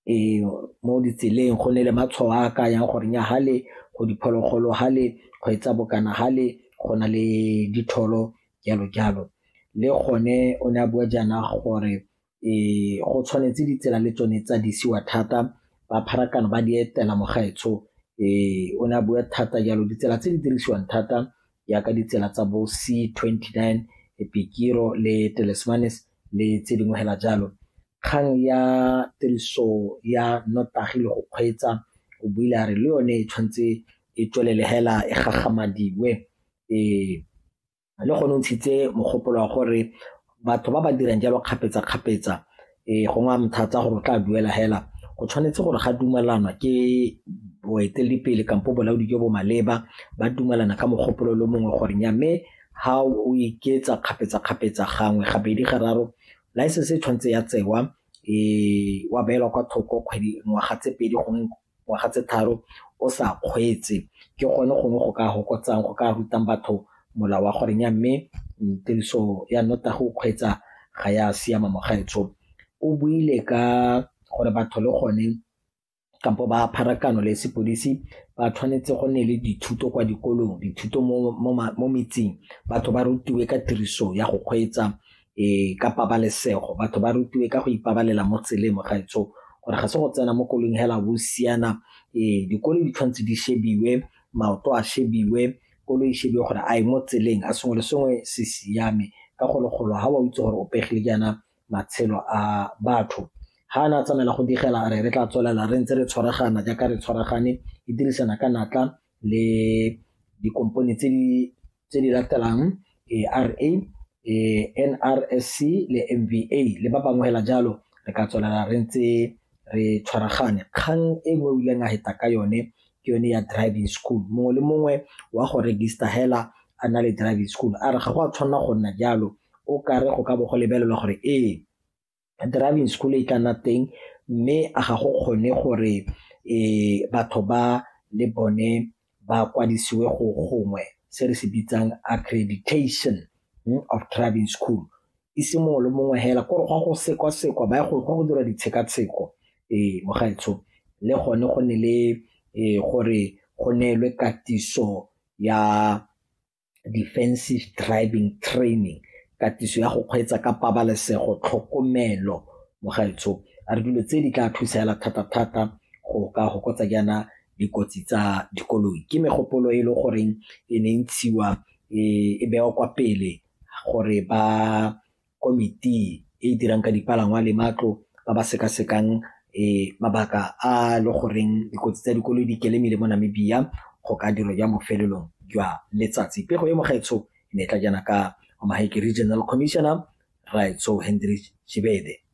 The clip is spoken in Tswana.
mo ditseleng go ne le matshwao a ka yang gore nya hale go diphologolo hale go etsa bokana hale go na le ditholo jalo le gone o ne a bua jana gore go tshwanetse ditsela le tsone tsa disiwa thata ba pharakano ba di etela mogaetsho o ne a bua thata jalo ditsela tse di dirisiwang thata ya ka ditsela tsa bo C29 Epikiro le Telesmanes le tse dingwe hela jalo kgang ya tiriso ya notagi le go kgweetsa o buile a re le yone e tshwanetse e tswelele hela e gagamadiwe le gone o ntshitse mogopolo wa gore batho ba ba dirang jalo kgapetsa go ngwa mothatsa gore o tla duela hela go tshwanetse gore ga dumelanwa ke boeteledipele kampo bolaodi jo bo maleba ba dumelana ka mogopolo le mongwe gore nyame ha o iketsa kgapetsa gangwe gabedi gararo license e tshwanetse ya tsewa wa beelwa kwa thoko kgwedi ngwaga tse pedi gongwe ngwaga tse tharo o sa kgweetse ke gone gongwe go ka hokotsang go ka rutang batho mola wa gore nyamme tiriso ya notagi go kgweetsa ga ya siama mogaetsho o buile ka gore batho le gone kampo ba pharakano le sepodisi ba tshwanetse go nne le dithuto kwa dikolong dithuto mo metseng batho ba rutiwe ka tiriso ya go kgweetsa ka pabalesego batho ba rutiwe ka go ipabalela mo tseleng mogaetsho gore ga se go tsena mo kolong hela bo siana dikolo di tshwanetse di shebiwe maoto a shebiwe kolo e shebiwe gore a mo tseleng a sengwe le sengwe se siame ka go legolo ha wa itse gore o pegile jana matshelo a batho ha na tsamela go digela re tla tswelela re ntse re tshwaragana jaaka re tshwaragane e dirisana ka natla le dikompone tse di latelang RA NRSC le MVA le ba bangwe hela jalo re ka tswelela re ntse re tshwaragane kgang e nngwe o ileng a heta ka yone ke yone ya driving school mongwe le mongwe wa go register hela a na le driving school a re ga go a tshwanna go nna jalo o ka re go ka bo go lebelelwa gore driving school e tla nna teng mme a ga go kgone gore batho ba le bone ba kwadisiwe go gongwe se re se bitsang accreditation of driving school ise mongwe le mongwe hela gore go sekwa ba go dira ditshekatsheko mogaetsho le gone go ne le gore go neelwe katiso ya defensive driving training katiso ya go kgweetsa ka pabalesego tlhokomelo mogaetsho a re dilo tse di tla thusa hela thata go ka hokotsa jana dikotsi tsa dikoloi ke megopolo e le goreng e ne ntshiwa e bewa kwa pele gore ba komiti e dirang ka dipalangwa le matlo ba ba sekasekang mabaka a le goreng dikotsi tsa dikoloi di kelemile mo Namibia go ka dilo ya mofelelong jwa letsatsi pego e mogaetsho ne tla jana ka Maheke Regional Commissioner Raitso Hendrik Chibede.